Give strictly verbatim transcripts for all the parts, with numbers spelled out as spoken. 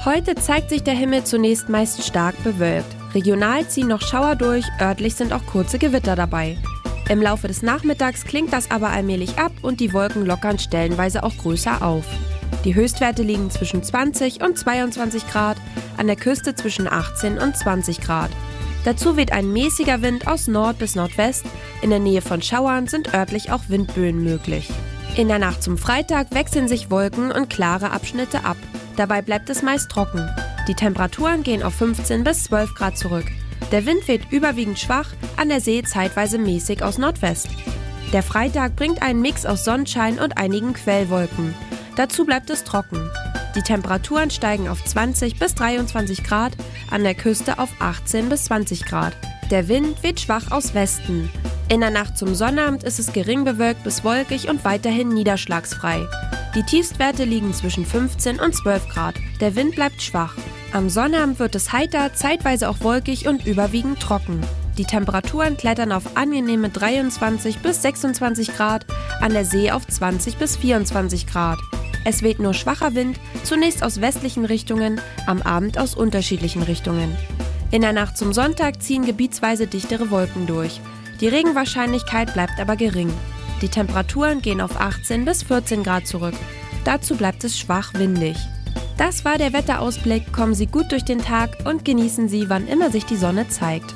Heute zeigt sich der Himmel zunächst meist stark bewölkt. Regional ziehen noch Schauer durch, örtlich sind auch kurze Gewitter dabei. Im Laufe des Nachmittags klingt das aber allmählich ab und die Wolken lockern stellenweise auch größer auf. Die Höchstwerte liegen zwischen zwanzig und zweiundzwanzig Grad, an der Küste zwischen achtzehn und zwanzig Grad. Dazu weht ein mäßiger Wind aus Nord bis Nordwest, in der Nähe von Schauern sind örtlich auch Windböen möglich. In der Nacht zum Freitag wechseln sich Wolken und klare Abschnitte ab. Dabei bleibt es meist trocken. Die Temperaturen gehen auf fünfzehn bis zwölf Grad zurück. Der Wind weht überwiegend schwach, an der See zeitweise mäßig aus Nordwest. Der Freitag bringt einen Mix aus Sonnenschein und einigen Quellwolken. Dazu bleibt es trocken. Die Temperaturen steigen auf zwanzig bis dreiundzwanzig Grad, an der Küste auf achtzehn bis zwanzig Grad. Der Wind weht schwach aus Westen. In der Nacht zum Sonnabend ist es gering bewölkt bis wolkig und weiterhin niederschlagsfrei. Die Tiefstwerte liegen zwischen fünfzehn und zwölf Grad. Der Wind bleibt schwach. Am Sonnabend wird es heiter, zeitweise auch wolkig und überwiegend trocken. Die Temperaturen klettern auf angenehme dreiundzwanzig bis sechsundzwanzig Grad, an der See auf zwanzig bis vierundzwanzig Grad. Es weht nur schwacher Wind, zunächst aus westlichen Richtungen, am Abend aus unterschiedlichen Richtungen. In der Nacht zum Sonntag ziehen gebietsweise dichtere Wolken durch. Die Regenwahrscheinlichkeit bleibt aber gering. Die Temperaturen gehen auf achtzehn bis vierzehn Grad zurück. Dazu bleibt es schwach windig. Das war der Wetterausblick. Kommen Sie gut durch den Tag und genießen Sie, wann immer sich die Sonne zeigt.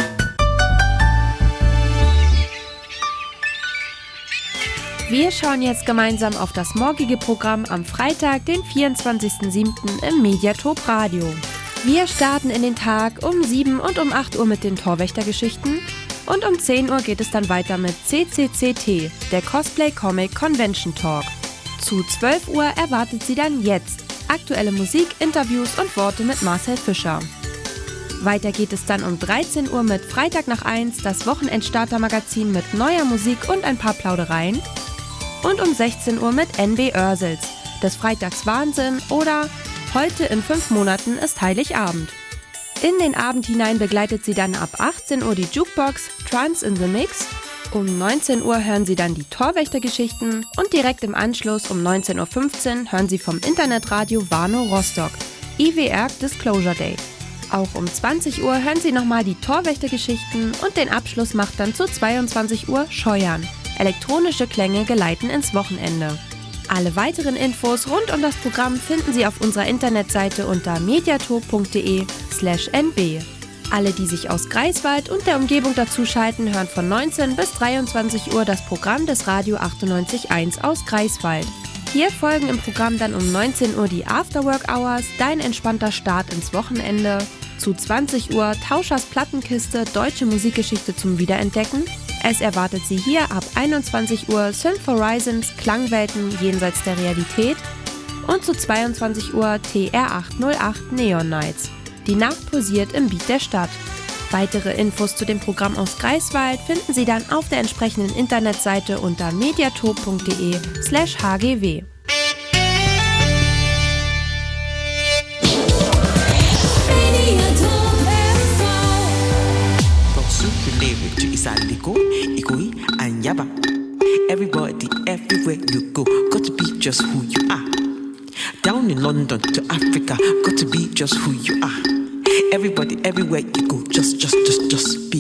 Wir schauen jetzt gemeinsam auf das morgige Programm am Freitag, den vierundzwanzigsten siebten im Mediatop Radio. Wir starten in den Tag um sieben und um acht Uhr mit den Torwächtergeschichten und um zehn Uhr geht es dann weiter mit C C C T, der Cosplay Comic Convention Talk. Zu zwölf Uhr erwartet Sie dann jetzt aktuelle Musik, Interviews und Worte mit Marcel Fischer. Weiter geht es dann um dreizehn Uhr mit Freitag nach eins, das Wochenendstarter-Magazin mit neuer Musik und ein paar Plaudereien. Und um sechzehn Uhr mit N B Oersels, des Freitags Wahnsinn oder Heute in fünf Monaten ist Heiligabend. In den Abend hinein begleitet sie dann ab achtzehn Uhr die Jukebox Trance in the Mix. Um neunzehn Uhr hören Sie dann die Torwächtergeschichten und direkt im Anschluss um neunzehn Uhr fünfzehn hören Sie vom Internetradio Warnow Rostock I W R Disclosure Day. Auch um zwanzig Uhr hören Sie nochmal die Torwächtergeschichten und den Abschluss macht dann zu zweiundzwanzig Uhr Scheuern. Elektronische Klänge geleiten ins Wochenende. Alle weiteren Infos rund um das Programm finden Sie auf unserer Internetseite unter mediatop punkt de slash n b. Alle, die sich aus Greifswald und der Umgebung dazuschalten, hören von neunzehn bis dreiundzwanzig Uhr das Programm des Radio achtundneunzig Komma eins aus Greifswald. Hier folgen im Programm dann um neunzehn Uhr die Afterwork Hours, dein entspannter Start ins Wochenende. Zu zwanzig Uhr Tauschers Plattenkiste, deutsche Musikgeschichte zum Wiederentdecken. Es erwartet Sie hier ab einundzwanzig Uhr Synth Horizons, Klangwelten jenseits der Realität. Und zu zweiundzwanzig Uhr T R achthundertacht Neon Nights. Die Nacht pulsiert im Beat der Stadt. Weitere Infos zu dem Programm aus Greifswald finden Sie dann auf der entsprechenden Internetseite unter mediatop punkt de slash h g w. Everybody, everywhere you go, got to be just who you are. Down in London to Africa, got to be just who you are. Everybody, everywhere you go, just, just, just, just be.